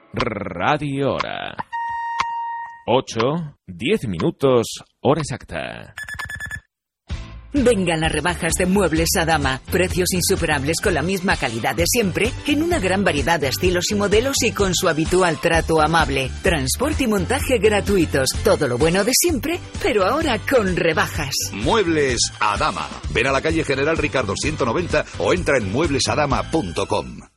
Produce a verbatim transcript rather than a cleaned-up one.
Radio Hora. ocho, diez minutos, hora exacta. Vengan las rebajas de Muebles Adama. Precios insuperables con la misma calidad de siempre, en una gran variedad de estilos y modelos y con su habitual trato amable. Transporte y montaje gratuitos. Todo lo bueno de siempre, pero ahora con rebajas. Muebles Adama. Ven a la calle General Ricardo ciento noventa o entra en muebles adama punto com.